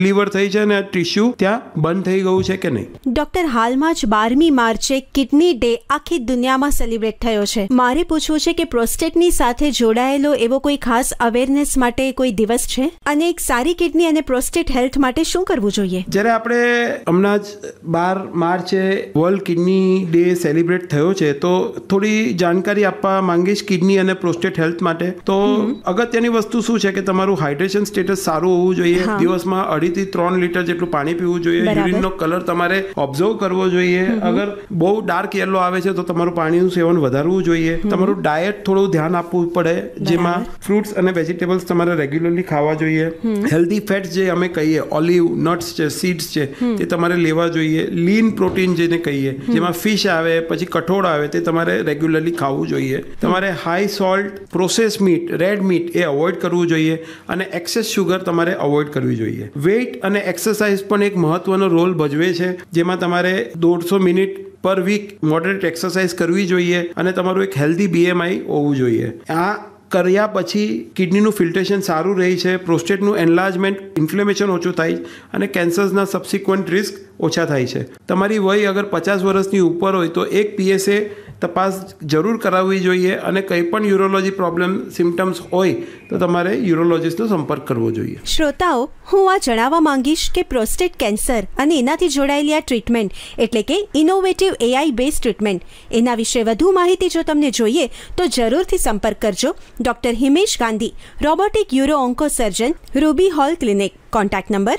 Liver થઈ છે અને ટિશ્યુ ત્યાં બંધ થઈ ગયું છે કે નહીં. ડોક્ટર, હાલમાં જ 12મી માર્ચે કિડની ડે આખી દુનિયામાં સેલિબ્રેટ થયો છે. મારે પૂછવું છે કે પ્રોસ્ટેટની સાથે જોડાયેલો એવો કોઈ ખાસ અવેરનેસ માટે કોઈ દિવસ છે, અને એક સારી કિડની અને પ્રોસ્ટેટ હેલ્થ માટે શું કરવું જોઈએ? જ્યારે આપણે હમણાં જ 12 માર્ચે વર્લ્ડ કિડની ડે સેલિબ્રેટ થયો છે, તો થોડી જાણકારી આપવા માંગીશ કિડની અને પ્રોસ્ટેટ હેલ્થ માટે. તો અગત્યની વસ્તુ શું છે કે તમારું હાઇડ્રેશન સ્ટેટસ સારું હોવું જોઈએ. દિવસમાં 2.5 થી 3 લીટર જેટલું પાણી પીવું જોઈએ. યુરિનનો કલર તમારે ઓબ્ઝર્વ કરવો જોઈએ. અગર બહુ ડાર્ક યેલો આવે છે તો તમારું પાણીનું સેવન વધારવું જોઈએ. તમારું ડાયટ થોડું ધ્યાન આપવું પડે, જેમાં ફ્રૂટ્સ અને વેજીટેબલ્સ તમારે રેગ્યુલરલી ખાવા જોઈએ. હેલ્ધી ફેટ્સ જે અમે કહીએ, ઓલિવ, નટ્સ છે, સીડ્સ છે, તે તમારે લેવા જોઈએ. લીન પ્રોટીન જેને કહીએ, જેમાં ફિશ આવે, પછી કઠોળ આવે, તે તમારે રેગ્યુલરલી ખાવું જોઈએ. તમારે high salt, process meet, red meet એ અવોઇડ કરવું જોઈએ, અને એક્સેસ શુગર તમારે અવોઇડ કરવી જોઈએ. વેઇટ અને એક્સરસાઇઝ પણ એક મહત્વનો રોલ ભજવે છે, જેમાં તમારે 150 મિનિટ પર વીક મોડરેટ એક્સરસાઇઝ કરવી જોઈએ, અને તમારું એક હેલ્ધી BMI હોવું જોઈએ. આ કર્યા પછી કિડનીનું ફિલ્ટ્રેશન સારું રહે છે, પ્રોસ્ટેટનું એન્લાર્જમેન્ટ, ઇન્ફ્લેમેશન ઓછું થાય, અને કેન્સર્સના સબસિક્વન્ટ રિસ્ક ઓછા થાય છે. તમારી વય અગર 50 વર્ષની ઉપર હોય તો એક PSA તપાસ જરૂર કરાવવી જોઈએ, અને કંઈ પણ યુરોલોજી પ્રોબ્લેમ સિમ્ટમ્સ હોય તો તમારે યુરોલોજિસ્ટનો સંપર્ક કરવો જોઈએ. શ્રોતાઓ, હું આ જણાવવા માંગીશ કે પ્રોસ્ટેટ કેન્સર અને એનાથી જોડાયેલી આ ટ્રીટમેન્ટ, એટલે કે ઇનોવેટિવ AI બેઝ ટ્રીટમેન્ટ, એના વિશે વધુ માહિતી જો તમને જોઈએ તો જરૂરથી સંપર્ક કરજો doctor Himesh Gandhi, robotic euro onco સર્જન, Ruby hall clinic. Contact number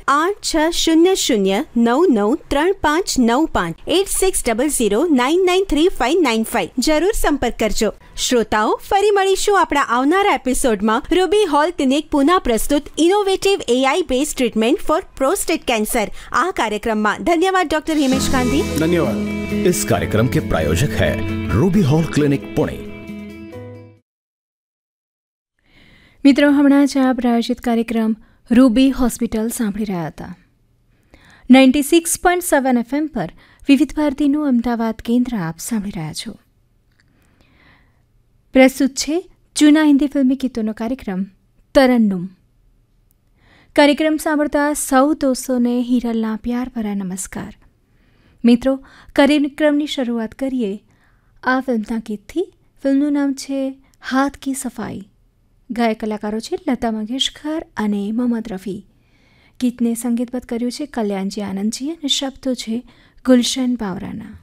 8600993595 8600993595. જરૂર સંપર્ક કરજો. શ્રોતાઓ, ફરી મળીશું આપણા આવનારા એપિસોડમાં રૂબી હોલ ક્લિનિક પુનઃ પ્રસ્તુત innovative AI base treatment four prostate cancer આ कार्यक्रम. धन्यवाद डॉक्टर हिमेश गांधी. धन्यवाद. इस कार्यक्रम के प्रायोजक है रूबी हॉल क्लिनिक पुणे. મિત્રો, હમણાં જ આ પ્રાયોજિત કાર્યક્રમ રૂબી હોસ્પિટલ સાંભળી રહ્યા હતા. 96.7 FM પર વિવિધ ભારતીનું અમદાવાદ કેન્દ્ર આપ સાંભળી રહ્યા છો. પ્રસ્તુત છે જૂના હિન્દી ફિલ્મી ગીતોનો કાર્યક્રમ તરન્નુમ. કાર્યક્રમ સાંભળતા સૌ દોસ્તોને હિરલના પ્યાર ભરા નમસ્કાર. મિત્રો, કાર્યક્રમની શરૂઆત કરીએ આ ફિલ્મના ગીતથી. ફિલ્મનું નામ છે હાથ કી સફાઈ. ગાયક કલાકારો છે લતા મંગેશકર અને મોહમ્મદ રફી. ગીતને સંગીતબદ્ધ કર્યું છે કલ્યાણજી આનંદજી, અને શબ્દો છે ગુલશન બાવરાના.